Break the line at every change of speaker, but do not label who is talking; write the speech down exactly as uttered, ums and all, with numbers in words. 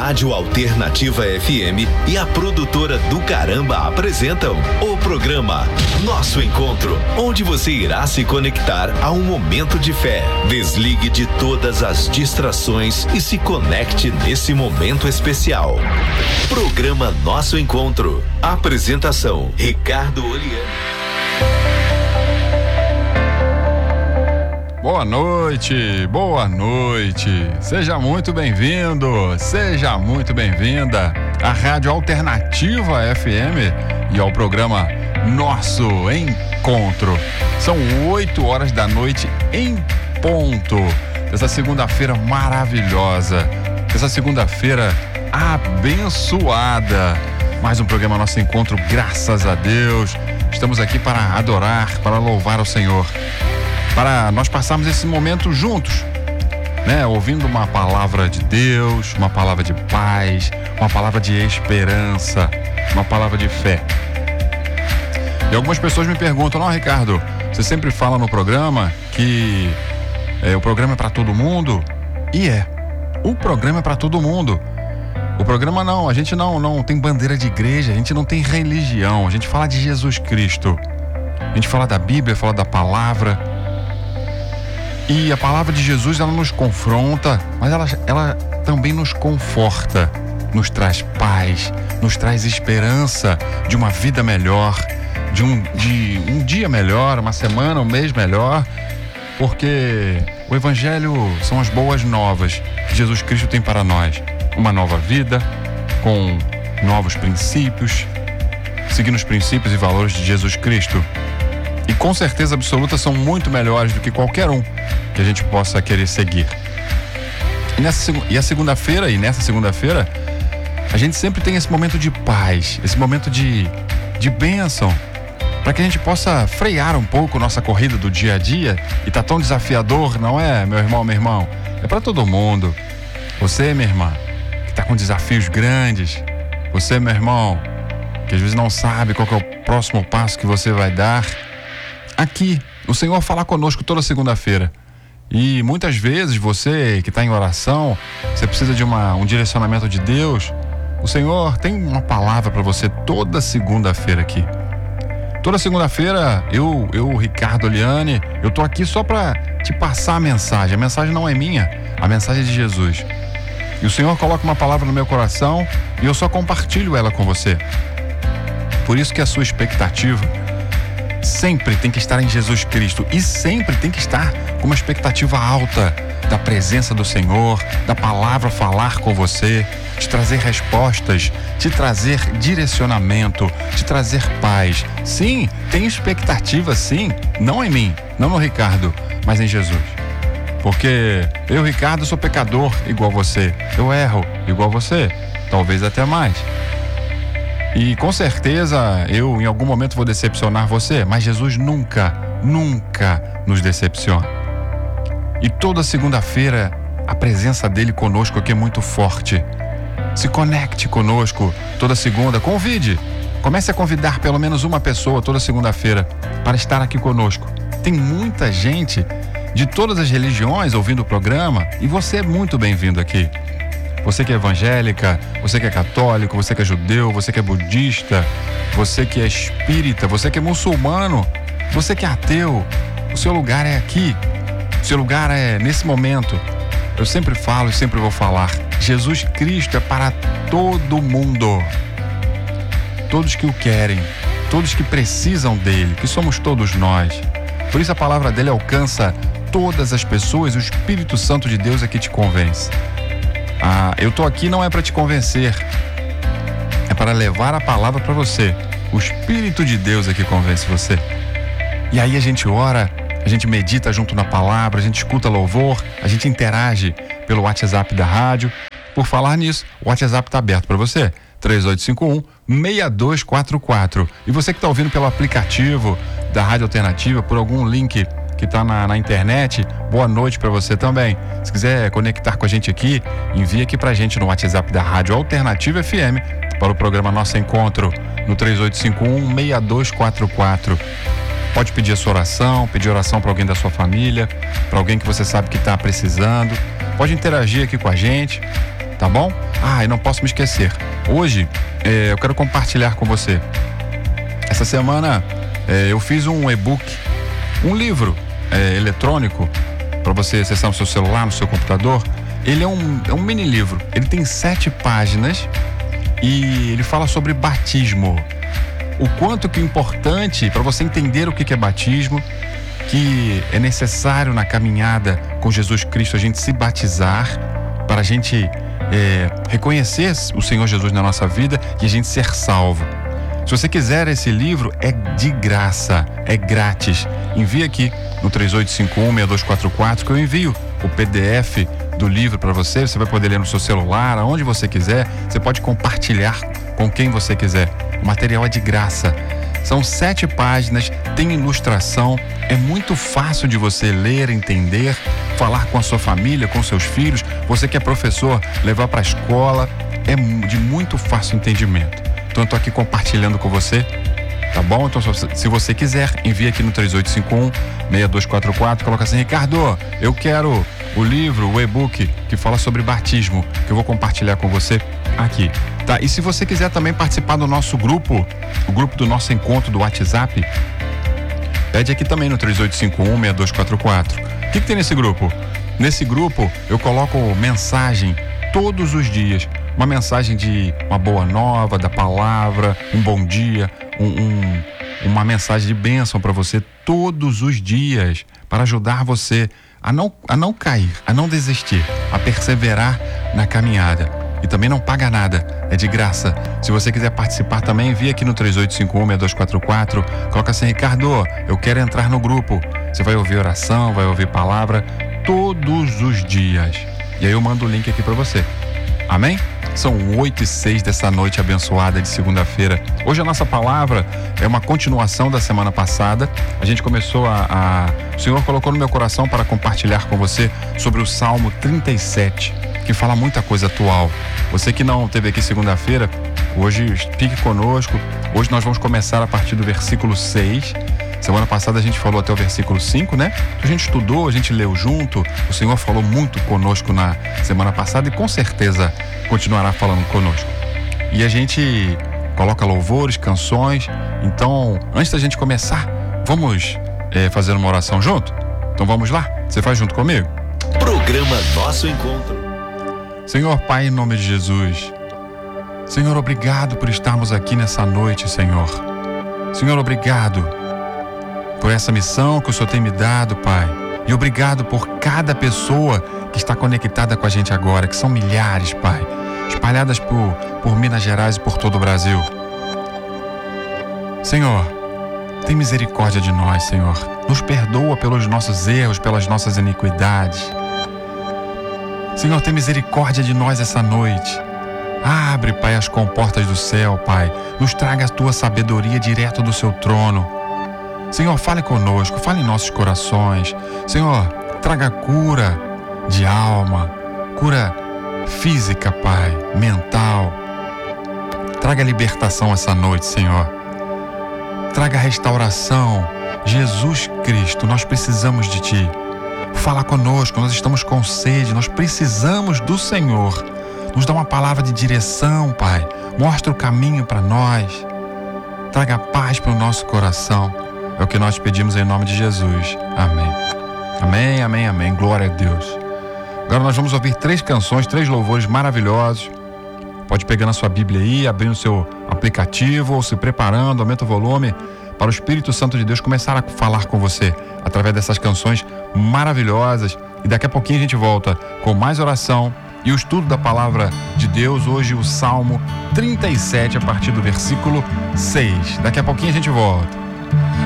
Rádio Alternativa F M e a produtora do Caramba apresentam o programa Nosso Encontro, onde você irá se conectar a um momento de fé. Desligue de todas as distrações e se conecte nesse momento especial. Programa Nosso Encontro. Apresentação: Ricardo Oliani.
Boa noite, boa noite. Seja muito bem-vindo, seja muito bem-vinda à Rádio Alternativa F M e ao programa Nosso Encontro. São oito horas da noite em ponto dessa segunda-feira maravilhosa, dessa segunda-feira abençoada. Mais um programa Nosso Encontro, graças a Deus. Estamos aqui para adorar, para louvar o Senhor, para nós passarmos esse momento juntos, né? Ouvindo uma palavra de Deus, uma palavra de paz, uma palavra de esperança, uma palavra de fé. E algumas pessoas me perguntam: não, Ricardo, você sempre fala no programa que é, o programa é para todo mundo. E é, o programa é para todo mundo. O programa não, a gente não, não tem bandeira de igreja, a gente não tem religião, a gente fala de Jesus Cristo. A gente fala da Bíblia, fala da palavra. E a palavra de Jesus, ela nos confronta, mas ela, ela também nos conforta, nos traz paz, nos traz esperança de uma vida melhor, de um, de um dia melhor, uma semana, um mês melhor, porque o Evangelho são as boas novas que Jesus Cristo tem para nós. Uma nova vida, com novos princípios, seguindo os princípios e valores de Jesus Cristo. E com certeza absoluta são muito melhores do que qualquer um que a gente possa querer seguir. E, nessa, e a segunda-feira, e nessa segunda-feira, a gente sempre tem esse momento de paz, esse momento de, de bênção, para que a gente possa frear um pouco nossa corrida do dia a dia. E tá tão desafiador, não é, meu irmão, meu irmão? É para todo mundo. Você, minha irmã, que tá com desafios grandes. Você, meu irmão, que às vezes não sabe qual que é o próximo passo que você vai dar. Aqui, o Senhor fala conosco toda segunda-feira. E muitas vezes você que está em oração, você precisa de uma, um direcionamento de Deus. O Senhor tem uma palavra para você toda segunda-feira aqui. Toda segunda-feira, eu, eu, Ricardo Oliani, eu tô aqui só para te passar a mensagem. A mensagem não é minha, a mensagem é de Jesus. E o Senhor coloca uma palavra no meu coração e eu só compartilho ela com você. Por isso que a sua expectativa sempre tem que estar em Jesus Cristo e sempre tem que estar com uma expectativa alta da presença do Senhor, da palavra falar com você, te trazer respostas, te trazer direcionamento, te trazer paz. Sim, tem expectativa, sim, não em mim, não no Ricardo, mas em Jesus. Porque eu, Ricardo, sou pecador igual você, eu erro igual você, talvez até mais. E com certeza eu em algum momento vou decepcionar você, mas Jesus nunca, nunca nos decepciona. E toda segunda-feira a presença dele conosco aqui é muito forte. Se conecte conosco toda segunda, convide, comece a convidar pelo menos uma pessoa toda segunda-feira para estar aqui conosco. Tem muita gente de todas as religiões ouvindo o programa e você é muito bem-vindo aqui. Você que é evangélica, você que é católico, você que é judeu, você que é budista, você que é espírita, você que é muçulmano, você que é ateu, o seu lugar é aqui, o seu lugar é nesse momento. Eu sempre falo e sempre vou falar, Jesus Cristo é para todo mundo, todos que o querem, todos que precisam dele, que somos todos nós. Por isso a palavra dele alcança todas as pessoas, o Espírito Santo de Deus é que te convence. Ah, eu tô aqui não é para te convencer, é para levar a palavra para você. O Espírito de Deus é que convence você. E aí a gente ora, a gente medita junto na palavra, a gente escuta louvor, a gente interage pelo WhatsApp da rádio. Por falar nisso, o WhatsApp tá aberto para você, três oito cinco um, seis dois quatro quatro. E você que tá ouvindo pelo aplicativo da Rádio Alternativa, por algum link que está na, na internet, boa noite para você também. Se quiser conectar com a gente aqui, envie aqui pra gente no WhatsApp da Rádio Alternativa F M para o programa Nosso Encontro no três oito cinco um, seis dois quatro quatro. Pode pedir a sua oração, pedir oração para alguém da sua família, para alguém que você sabe que está precisando. Pode interagir aqui com a gente, tá bom? Ah, e não posso me esquecer. Hoje, é, eu quero compartilhar com você. Essa semana, é, eu fiz um e-book, um livro é, eletrônico, para você acessar no seu celular, no seu computador. Ele é um, é um mini livro. Ele tem sete páginas e ele fala sobre batismo. O quanto que é importante para você entender o que é batismo, que é necessário na caminhada com Jesus Cristo a gente se batizar, para a gente é, reconhecer o Senhor Jesus na nossa vida e a gente ser salvo. Se você quiser esse livro, é de graça, é grátis. Envie aqui no três oito cinco um, seis dois quatro quatro que eu envio o P D F do livro para você. Você vai poder ler no seu celular, aonde você quiser. Você pode compartilhar com quem você quiser. O material é de graça. São sete páginas, tem ilustração, é muito fácil de você ler, entender, falar com a sua família, com seus filhos. Você que é professor, levar para a escola, é de muito fácil entendimento. Então eu estou aqui compartilhando com você, tá bom? Então se você quiser, envia aqui no três oito cinco um, seis dois quatro quatro, coloca assim: Ricardo, eu quero o livro, o e-book que fala sobre batismo, que eu vou compartilhar com você aqui, tá? E se você quiser também participar do nosso grupo, o grupo do nosso encontro do WhatsApp, pede aqui também no três oito cinco um, seis dois quatro quatro. O que, que tem nesse grupo? Nesse grupo eu coloco mensagem todos os dias. Uma mensagem de uma boa nova, da palavra, um bom dia, um, um, uma mensagem de bênção para você todos os dias, para ajudar você a não, a não cair, a não desistir, a perseverar na caminhada. E também não paga nada, é de graça. Se você quiser participar também, envia aqui no três oito cinco um, seis dois quatro quatro, coloca assim: Ricardo, eu quero entrar no grupo. Você vai ouvir oração, vai ouvir palavra todos os dias. E aí eu mando o link aqui para você. Amém? São oito e seis dessa noite abençoada de segunda-feira. Hoje a nossa palavra é uma continuação da semana passada. A gente começou a, a... O Senhor colocou no meu coração para compartilhar com você sobre o Salmo trinta e sete, que fala muita coisa atual. Você que não esteve aqui segunda-feira, hoje fique conosco. Hoje nós vamos começar a partir do versículo seis. Semana passada a gente falou até o versículo cinco, né? A gente estudou, a gente leu junto. O Senhor falou muito conosco na semana passada e com certeza continuará falando conosco. E a gente coloca louvores, canções. Então, antes da gente começar, vamos é, fazer uma oração junto? Então vamos lá? Você faz junto comigo?
Programa Nosso Encontro.
Senhor Pai, em nome de Jesus. Senhor, obrigado por estarmos aqui nessa noite, Senhor. Senhor, obrigado por essa missão que o Senhor tem me dado, Pai. E obrigado por cada pessoa que está conectada com a gente agora, que são milhares, Pai, espalhadas por, por Minas Gerais e por todo o Brasil. Senhor, tem misericórdia de nós, Senhor. Nos perdoa pelos nossos erros, pelas nossas iniquidades. Senhor, tem misericórdia de nós essa noite. Abre, Pai, as comportas do céu, Pai. Nos traga a Tua sabedoria direto do Seu trono. Senhor, fale conosco, fale em nossos corações. Senhor, traga cura de alma, cura física, Pai, mental. Traga libertação essa noite, Senhor. Traga restauração. Jesus Cristo, nós precisamos de Ti. Fala conosco, nós estamos com sede, nós precisamos do Senhor. Nos dá uma palavra de direção, Pai. Mostra o caminho para nós. Traga paz para o nosso coração. É o que nós pedimos em nome de Jesus. Amém. Amém, amém, amém. Glória a Deus. Agora nós vamos ouvir três canções, três louvores maravilhosos. Pode pegar na sua Bíblia aí, abrindo o seu aplicativo ou se preparando, aumenta o volume para o Espírito Santo de Deus começar a falar com você através dessas canções maravilhosas. E daqui a pouquinho a gente volta com mais oração e o estudo da palavra de Deus. Hoje o Salmo trinta e sete a partir do versículo seis. Daqui a pouquinho a gente volta.